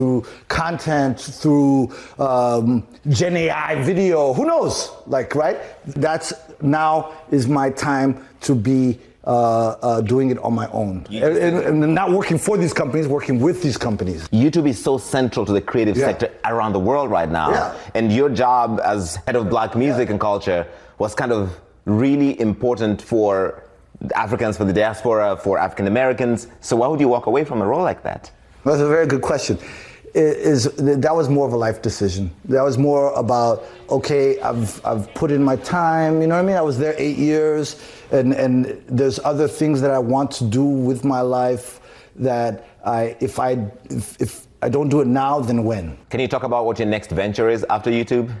through content, through Gen AI video, who knows? Like, right? That's now is my time to be doing it on my own. And not working for these companies, working with these companies. YouTube is so central to the creative sector around the world right now. Yeah. And your job as head of Black music and culture was kind of really important for Africans, for the diaspora, for African Americans. So why would you walk away from a role like that? That's a very good question. That was more of a life decision. That was more about, okay, I've put in my time, you know what I mean? I was there 8 years, and there's other things that I want to do with my life that if I don't do it now, then when? Can you talk about what your next venture is after YouTube?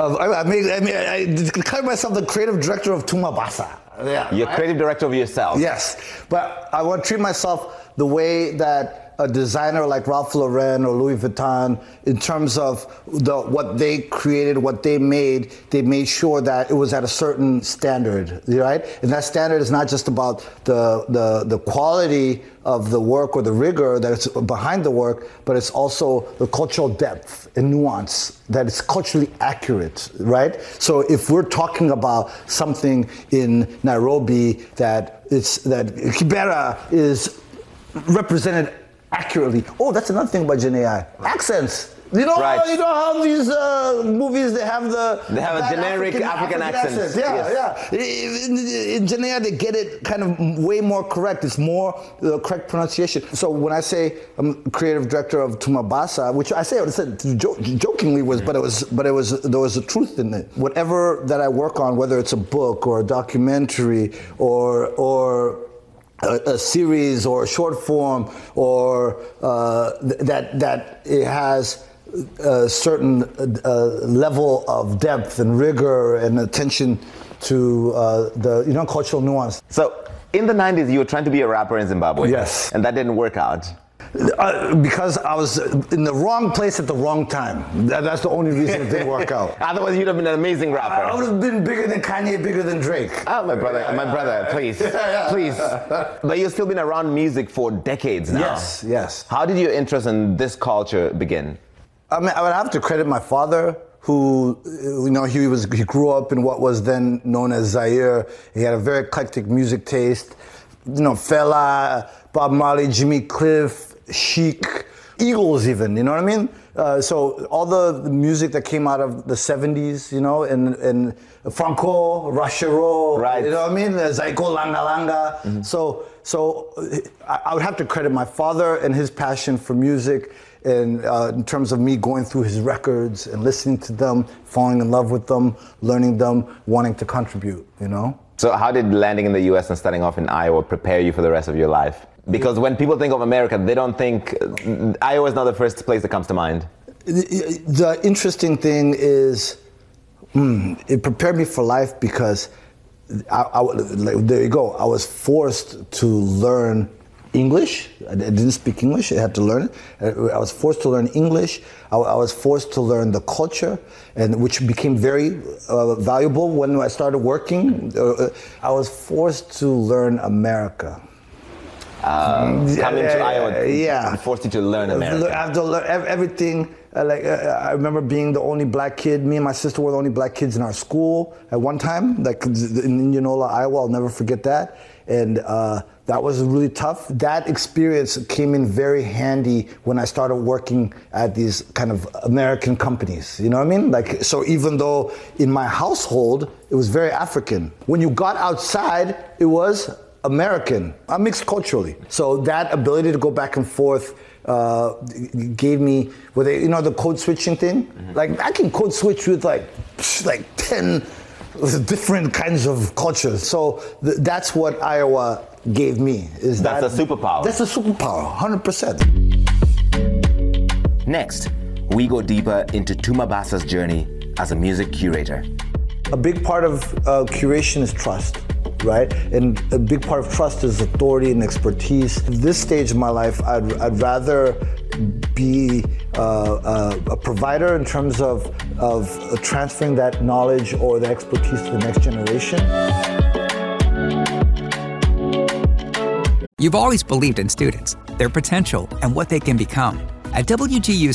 I declare myself the creative director of Tumabasa. Yeah, You're creative director of yourself. Yes, but I want to treat myself the way that a designer like Ralph Lauren or Louis Vuitton, in terms of what they created, what they made sure that it was at a certain standard, right? And that standard is not just about the quality of the work or the rigor that's behind the work, but it's also the cultural depth and nuance, that it's culturally accurate, right? So if we're talking about something in Nairobi that Kibera is represented accurately. Oh, that's another thing about Gen AI. Accents. You know, you know how these movies, they have a generic African accent. Yeah. In Gen AI, they get it kind of way more correct. It's more the correct pronunciation. So when I say I'm creative director of Tumabasa, which I said jokingly there was a truth in it. Whatever that I work on, whether it's a book or a documentary or a series or a short form, or that it has a certain level of depth and rigor and attention to the cultural nuance. So in the 90s, you were trying to be a rapper in Zimbabwe. Yes. And that didn't work out. Because I was in the wrong place at the wrong time. That's the only reason it didn't work out. Otherwise, you'd have been an amazing rapper. I would have been bigger than Kanye, bigger than Drake. Oh, my brother, please. But you've still been around music for decades now. Yes. How did your interest in this culture begin? I mean, I would have to credit my father, who, he grew up in what was then known as Zaire. He had a very eclectic music taste. Fela, Bob Marley, Jimmy Cliff, Chic, Eagles even, you know what I mean? So all the music that came out of the 70s, and Franco, Rashero, right. You know what I mean? Zaiko Langa Langa. Mm-hmm. So I would have to credit my father and his passion for music, and in terms of me going through his records and listening to them, falling in love with them, learning them, wanting to contribute, So how did landing in the US and starting off in Iowa prepare you for the rest of your life? Because when people think of America, they don't think, Iowa is not the first place that comes to mind. The interesting thing is, it prepared me for life because, there you go, I was forced to learn English. I didn't speak English, I had to learn it. I was forced to learn English. I was forced to learn the culture, and which became very valuable when I started working. I was forced to learn America. Coming to Iowa forced you to learn America. I have to learn everything. I remember being the only black kid. Me and my sister were the only black kids in our school at one time, like in Indianola, Iowa. I'll never forget that. And that was really tough. That experience came in very handy when I started working at these kind of American companies. You know what I mean? Like, so even though in my household, it was very African, when you got outside, it was American. I'm mixed culturally. So that ability to go back and forth gave me, the code switching thing? Mm-hmm. Like, I can code switch with like 10 different kinds of cultures. So that's what Iowa gave me. That's a superpower. That's a superpower, 100%. Next, we go deeper into Tumabasa's journey as a music curator. A big part of curation is trust, right? And a big part of trust is authority and expertise. At this stage of my life, I'd rather be a provider in terms of transferring that knowledge or the expertise to the next generation. You've always believed in students, their potential, and what they can become. At WGU